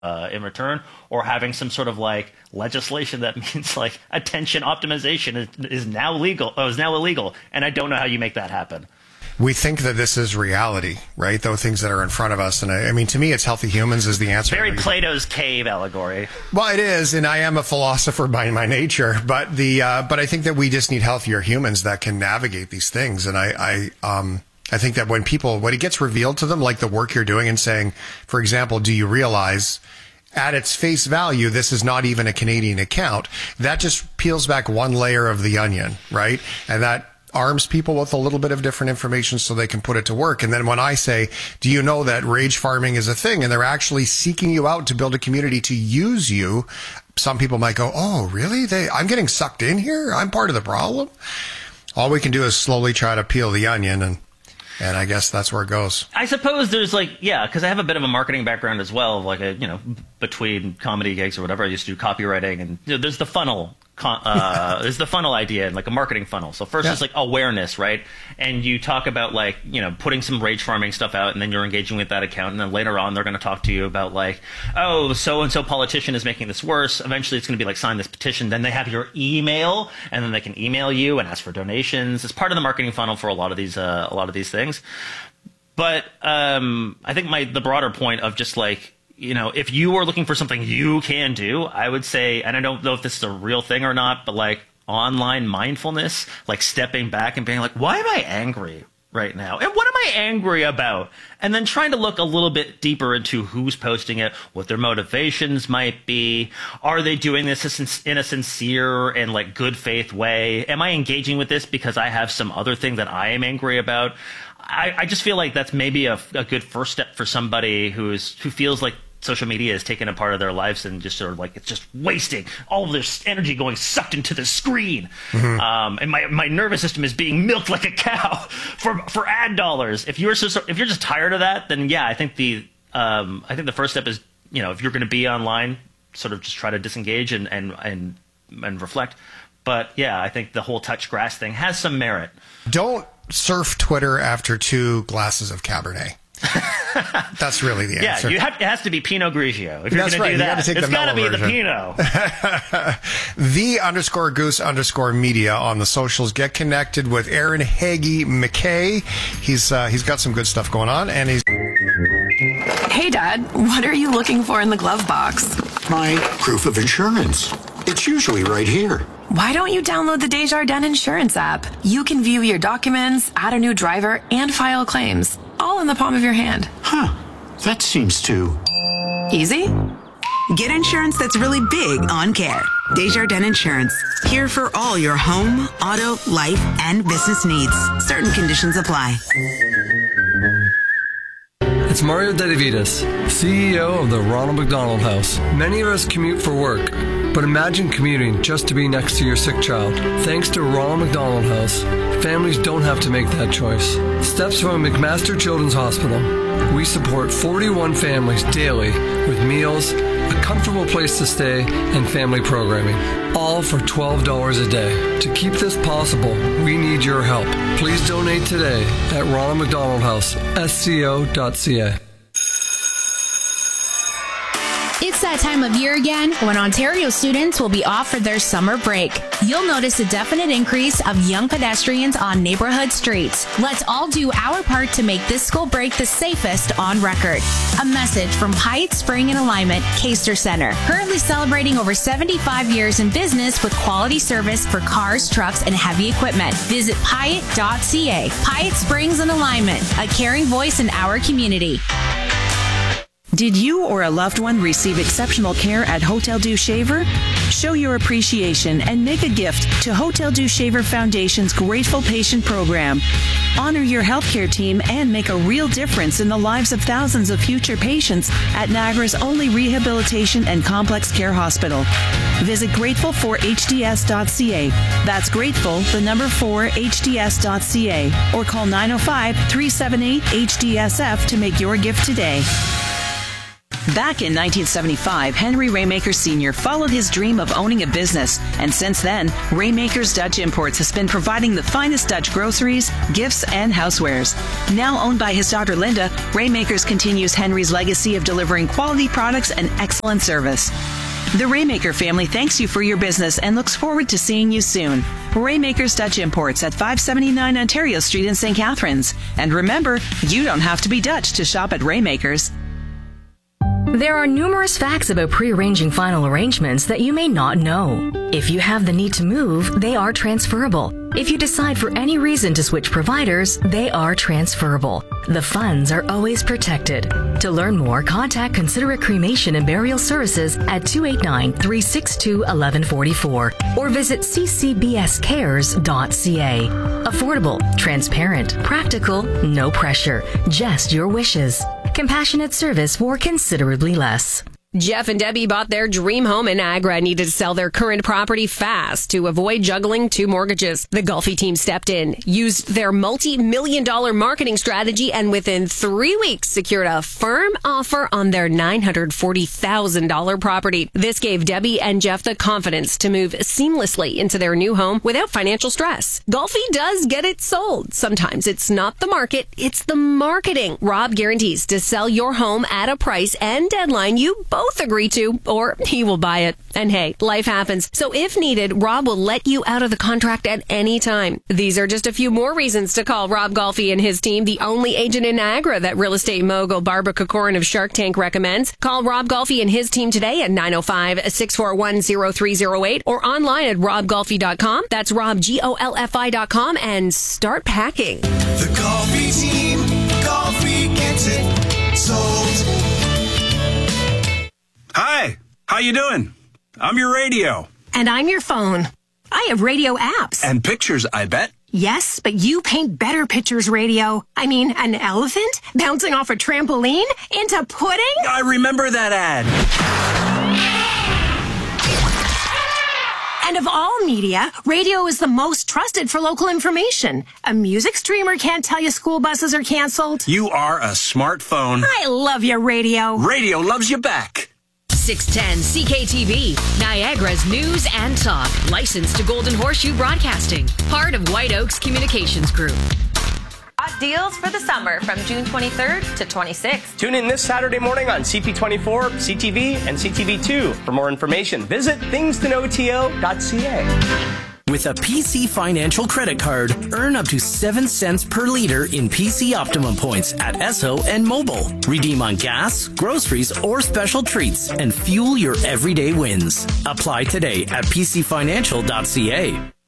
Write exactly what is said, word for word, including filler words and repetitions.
uh, in return, or having some sort of like legislation that means like attention optimization is, is now legal, oh, is now illegal, and I don't know how you make that happen. We think that this is reality, right? Those things that are in front of us. And I, I mean, to me, it's healthy humans is the answer. Very Plato's cave allegory. Well, it is. And I am a philosopher by my nature. But the uh, but I think that we just need healthier humans that can navigate these things. And I, I, um, I think that when people, when it gets revealed to them, like the work you're doing and saying, for example, do you realize at its face value, this is not even a Canadian account, that just peels back one layer of the onion, right? And that arms people with a little bit of different information so they can put it to work. And then when I say, do you know that rage farming is a thing, and they're actually seeking you out to build a community to use you, some people might go, oh, really? They, I'm getting sucked in here? I'm part of the problem? All we can do is slowly try to peel the onion, and And I guess that's where it goes. I suppose there's like, yeah, because I have a bit of a marketing background as well, like a, you know, between comedy gigs or whatever, I used to do copywriting, and you know, there's the funnel, uh, there's the funnel idea, and like a marketing funnel. So first yeah. it's like awareness, right? And you talk about like, you know, putting some rage farming stuff out, and then you're engaging with that account, and then later on they're going to talk to you about like, oh, so-and-so politician is making this worse. Eventually it's going to be like, sign this petition. Then they have your email, and then they can email you and ask for donations. It's part of the marketing funnel for a lot of these, uh, a lot of these things. But um, I think my the broader point of just like, you know, if you are looking for something you can do, I would say, and I don't know if this is a real thing or not, but like online mindfulness, like stepping back and being like, why am I angry right now? And what am I angry about? And then trying to look a little bit deeper into who's posting it, what their motivations might be. Are they doing this in a sincere and like good faith way? Am I engaging with this because I have some other thing that I am angry about? I, I just feel like that's maybe a, a good first step for somebody who's who feels like social media has taken a part of their lives and just sort of like it's just wasting all of this energy going sucked into the screen. Mm-hmm. Um, and my, my nervous system is being milked like a cow for for ad dollars. If you're so, if you're just tired of that, then yeah, I think the um, I think the first step is, you know, if you're going to be online, sort of just try to disengage and and and, and reflect. But yeah, I think the whole touch grass thing has some merit. Don't surf Twitter after two glasses of Cabernet. That's really the answer. Yeah, you have, it has to be Pinot Grigio. If you're going right. to do that, to it's got to be version. the Pinot. The underscore goose underscore media on the socials. Get connected with Aaron Hagee McKay. He's uh, he's got some good stuff going on, and he's. Hey, Dad, what are you looking for in the glove box? My proof of insurance. It's usually right here. Why don't you download the Desjardins Insurance app? You can view your documents, add a new driver, and file claims, all in the palm of your hand. Huh. That seems too... easy? Get insurance that's really big on care. Desjardins Insurance. Here for all your home, auto, life, and business needs. Certain conditions apply. It's Mario Dedivitas, C E O of the Ronald McDonald House. Many of us commute for work, but imagine commuting just to be next to your sick child. Thanks to Ronald McDonald House, families don't have to make that choice. Steps from McMaster Children's Hospital. We support forty-one families daily with meals, a comfortable place to stay, and family programming. All for twelve dollars a day. To keep this possible, we need your help. Please donate today at Ronald McDonald House, S C O dot C A. It's that time of year again when Ontario students will be off for their summer break. You'll notice a definite increase of young pedestrians on neighborhood streets. Let's all do our part to make this school break the safest on record. A message from Pyatt Spring and Alignment, Caster Center. Currently celebrating over seventy-five years in business with quality service for cars, trucks, and heavy equipment. Visit Pyatt dot C A. Pyatt Springs and Alignment, a caring voice in our community. Did you or a loved one receive exceptional care at Hotel Dieu Shaver? Show your appreciation and make a gift to Hotel Dieu Shaver Foundation's Grateful Patient Program. Honor your healthcare team and make a real difference in the lives of thousands of future patients at Niagara's only rehabilitation and complex care hospital. Visit grateful for H D S dot C A. That's grateful, the number four, H D S dot C A. Or call nine oh five, three seven eight, H D S F to make your gift today. Back in nineteen seventy-five, Henry Raymaker Senior followed his dream of owning a business, and since then, Raymaker's Dutch Imports has been providing the finest Dutch groceries, gifts, and housewares. Now owned by his daughter Linda, Raymakers continues Henry's legacy of delivering quality products and excellent service. The Raymaker family thanks you for your business and looks forward to seeing you soon. Raymaker's Dutch Imports at five seventy-nine Ontario Street in Saint Catharines. And remember, you don't have to be Dutch to shop at Raymaker's. There are numerous facts about pre-arranging final arrangements that you may not know. If you have the need to move, they are transferable. If you decide for any reason to switch providers, they are transferable. The funds are always protected. To learn more, contact Considerate Cremation and Burial Services at two eight nine, three six two, one one four four or visit c c b s cares dot c a. Affordable, transparent, practical, no pressure, just your wishes. Compassionate service for considerably less. Jeff and Debbie bought their dream home in Niagara and needed to sell their current property fast to avoid juggling two mortgages. The Golfi team stepped in, used their multi-million dollar marketing strategy, and within three weeks secured a firm offer on their nine hundred forty thousand dollars property. This gave Debbie and Jeff the confidence to move seamlessly into their new home without financial stress. Golfi does get it sold. Sometimes it's not the market, it's the marketing. Rob guarantees to sell your home at a price and deadline you both both agree to, or he will buy it. And hey, life happens. So if needed, Rob will let you out of the contract at any time. These are just a few more reasons to call Rob Golfi and his team, the only agent in Niagara that real estate mogul Barbara Kokorin of Shark Tank recommends. Call Rob Golfi and his team today at nine oh five, six four one, oh three oh eight or online at rob golfi dot com. That's rob g o l f i dot com and start packing. The Golfi team, Golfi gets it sold. Hi, how you doing? I'm your radio. And I'm your phone. I have radio apps. And pictures, I bet. Yes, but you paint better pictures, radio. I mean, an elephant bouncing off a trampoline into pudding? I remember that ad. And of all media, radio is the most trusted for local information. A music streamer can't tell you school buses are canceled. You are a smartphone. I love your radio. Radio loves you back. six ten C K T V, Niagara's news and talk. Licensed to Golden Horseshoe Broadcasting. Part of White Oaks Communications Group. Hot deals for the summer from June twenty-third to twenty-sixth. Tune in this Saturday morning on C P twenty-four, C T V, and C T V two. For more information, visit things to know T O dot c a. With a P C Financial credit card, earn up to seven cents per liter in P C Optimum points at Esso and Mobile. Redeem on gas, groceries, or special treats and fuel your everyday wins. Apply today at p c financial dot c a.